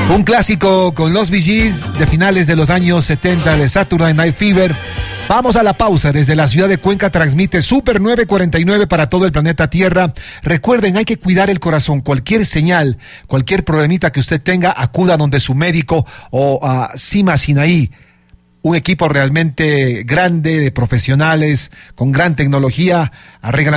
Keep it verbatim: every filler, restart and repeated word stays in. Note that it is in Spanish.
Un clásico con los Bee Gees de finales de los años setenta de Saturday Night Fever. Vamos a la pausa. Desde la ciudad de Cuenca transmite Super nueve cuarenta y nueve para todo el planeta Tierra. Recuerden, hay que cuidar el corazón. Cualquier señal, cualquier problemita que usted tenga, acuda donde su médico o a Cima Sinaí. Un equipo realmente grande de profesionales con gran tecnología. Arreglan